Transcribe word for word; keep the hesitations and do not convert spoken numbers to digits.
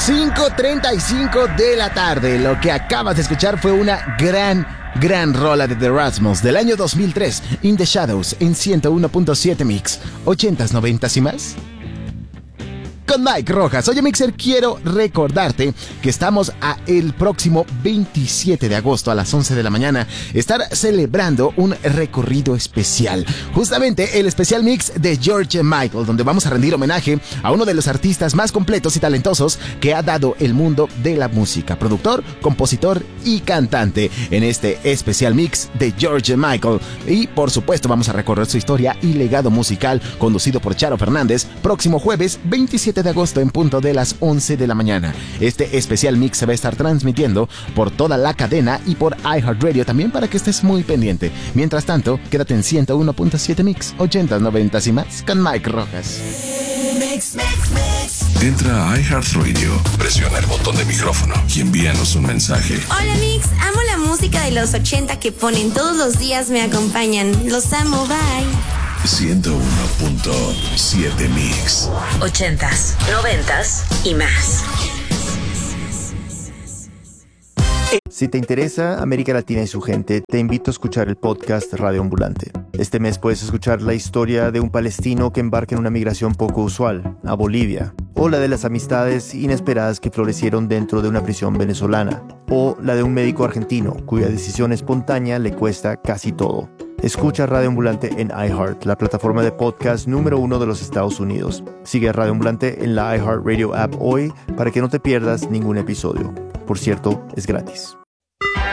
cinco treinta y cinco de la tarde. Lo que acabas de escuchar fue una gran, gran rola de The Rasmus del año dos mil tres, In the Shadows, en ciento uno punto siete Mix, ochentas, noventas y más. Con Mike Rojas. Oye, Mixer, quiero recordarte que estamos a el próximo veintisiete de agosto a las once de la mañana estar celebrando un recorrido especial. Justamente el especial mix de George Michael, donde vamos a rendir homenaje a uno de los artistas más completos y talentosos que ha dado el mundo de la música. Productor, compositor y cantante en este especial mix de George Michael. Y por supuesto vamos a recorrer su historia y legado musical conducido por Charo Fernández próximo jueves veintisiete de agosto en punto de las once de la mañana. Este especial mix se va a estar transmitiendo por toda la cadena y por iHeartRadio también para que estés muy pendiente. Mientras tanto, quédate en ciento uno punto siete Mix, ochentas, noventas y más con Mike Rojas. Mix, mix, mix. Entra a iHeartRadio, presiona el botón de micrófono y envíanos un mensaje. Hola Mix, amo la música de los ochenta que ponen todos los días, me acompañan. Los amo, bye. ciento uno punto siete Mix. Ochentas, noventas y más. Si te interesa América Latina y su gente, te invito a escuchar el podcast Radio Ambulante. Este mes puedes escuchar la historia de un palestino que embarca en una migración poco usual, a Bolivia, o la de las amistades inesperadas que florecieron dentro de una prisión venezolana, o la de un médico argentino cuya decisión espontánea le cuesta casi todo. Escucha Radio Ambulante en iHeart, la plataforma de podcast número uno de los Estados Unidos. Sigue a Radio Ambulante en la iHeartRadio app hoy para que no te pierdas ningún episodio. Por cierto, es gratis.